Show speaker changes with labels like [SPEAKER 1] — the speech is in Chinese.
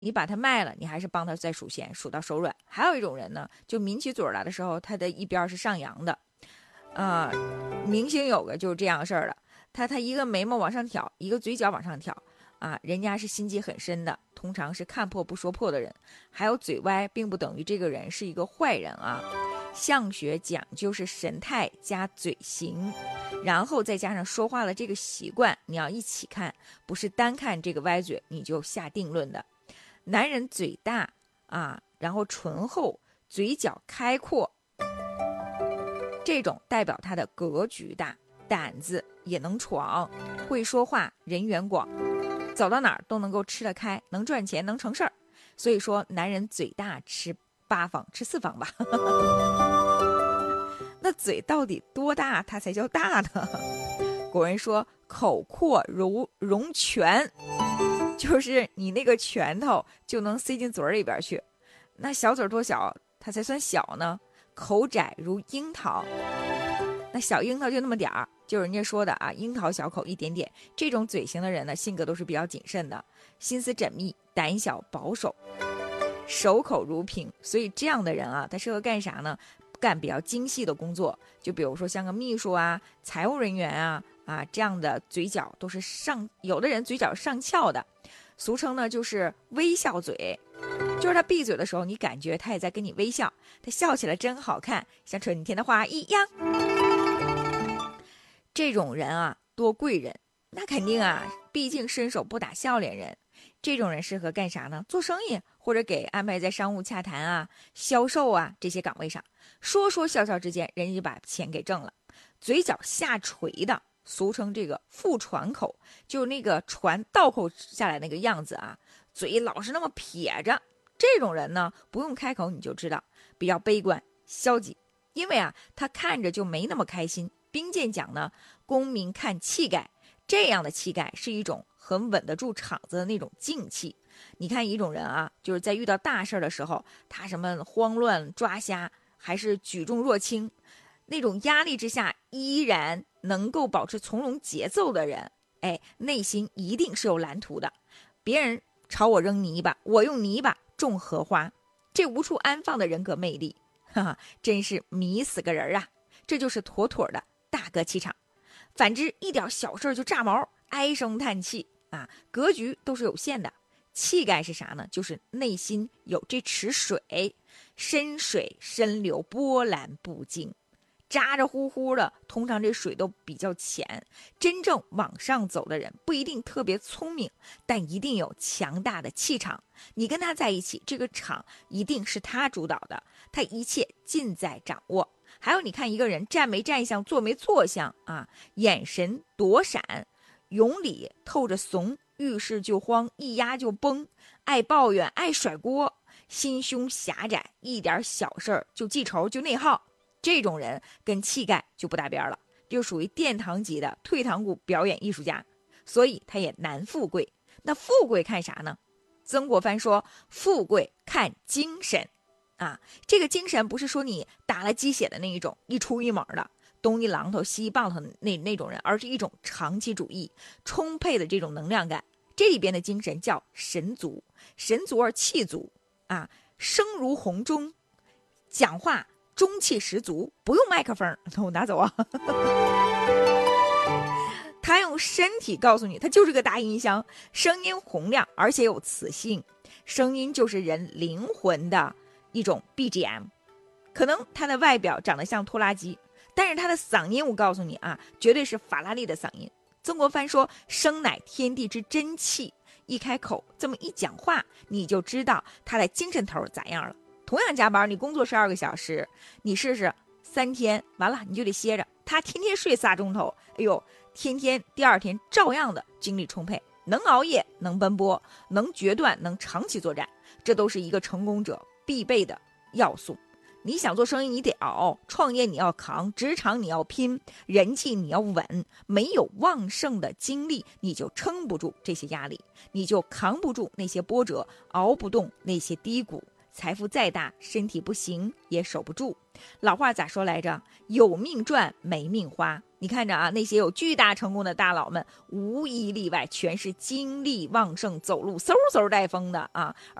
[SPEAKER 1] 你把它卖了，你还是帮他再数钱，数到手软。还有一种人呢，就抿起嘴来的时候，他的一边是上扬的。明星有个就是这样的事儿了，他一个眉毛往上挑，一个嘴角往上挑啊，人家是心机很深的，通常是看破不说破的人。还有嘴歪，并不等于这个人是一个坏人啊。相学讲究是神态加嘴型，然后再加上说话的这个习惯，你要一起看，不是单看这个歪嘴你就下定论的。男人嘴大啊，然后醇厚，嘴角开阔，这种代表他的格局大，胆子也能闯，会说话，人缘广，走到哪儿都能够吃得开，能赚钱，能成事儿。所以说，男人嘴大吃八方，吃四方吧。那嘴到底多大，它才叫大呢？古人说，口阔如容拳，就是你那个拳头就能塞进嘴里边去。那小嘴多小，它才算小呢？口窄如樱桃，那小樱桃就那么点儿，就是人家说的啊，樱桃小口一点点。这种嘴型的人呢，性格都是比较谨慎的，心思缜密，胆小保守，守口如瓶。所以这样的人啊，他适合干啥呢？干比较精细的工作，就比如说像个秘书啊、财务人员啊这样的嘴角都是有的人嘴角上翘的，俗称呢就是微笑嘴。就是他闭嘴的时候，你感觉他也在跟你微笑，他笑起来真好看，像春天的花一样。这种人啊，多贵人，那肯定啊，毕竟伸手不打笑脸人。这种人适合干啥呢？做生意，或者给安排在商务洽谈啊、销售啊这些岗位上，说说笑笑之间，人家就把钱给挣了。嘴角下垂的，俗称这个覆船口，就是那个船倒扣下来那个样子啊，嘴老是那么撇着。这种人呢，不用开口你就知道，比较悲观消极，因为啊，他看着就没那么开心。兵谏讲呢，功名看气概，这样的气概是一种很稳得住场子的那种静气。你看一种人啊，就是在遇到大事的时候，他什么慌乱抓瞎，还是举重若轻，那种压力之下依然能够保持从容节奏的人，哎，内心一定是有蓝图的。别人朝我扔泥巴，我用泥巴种荷花，这无处安放的人格魅力，哈哈，真是迷死个人啊！这就是妥妥的大哥气场。反之，一点小事就炸毛，唉声叹气啊，格局都是有限的。气概是啥呢？就是内心有这池水，深水深流，波澜不惊。咋咋呼呼的，通常这水都比较浅。真正往上走的人不一定特别聪明，但一定有强大的气场。你跟他在一起，这个场一定是他主导的，他一切尽在掌握。还有你看一个人站没站相，坐没坐相啊，眼神躲闪，永里透着怂，遇事就慌，一压就崩，爱抱怨，爱甩锅，心胸狭窄，一点小事儿就记仇就内耗。这种人跟气概就不搭边了，就属于殿堂级的退堂鼓表演艺术家，所以他也难富贵。那富贵看啥呢？曾国藩说，富贵看精神啊，这个精神不是说你打了鸡血的那一种，一出一猛的东一榔头西一棒头那种人，而是一种长期主义充沛的这种能量感。这里边的精神叫神足，神足而气足啊，声如洪钟，讲话中气十足，不用麦克风，我拿走啊。他用身体告诉你，他就是个大音箱，声音洪亮，而且有磁性，声音就是人灵魂的一种 BGM。 可能他的外表长得像拖拉机，但是他的嗓音我告诉你啊，绝对是法拉利的嗓音。曾国藩说，声乃天地之真气，一开口这么一讲话，你就知道他的精神头咋样了。同样加班，你工作12个小时，你试试3天完了你就得歇着，他天天睡3钟头，哎呦，天天第二天照样的精力充沛，能熬夜，能奔波，能决断，能长期作战，这都是一个成功者必备的要素。你想做生意你得熬，创业你要扛，职场你要拼，人际你要稳，没有旺盛的精力，你就撑不住这些压力，你就扛不住那些波折，熬不动那些低谷。财富再大，身体不行也守不住。老话咋说来着？有命赚，没命花。 你看着啊，那些有巨大成功的大佬们，无一例外全是精力旺盛，走路嗖嗖带风的啊。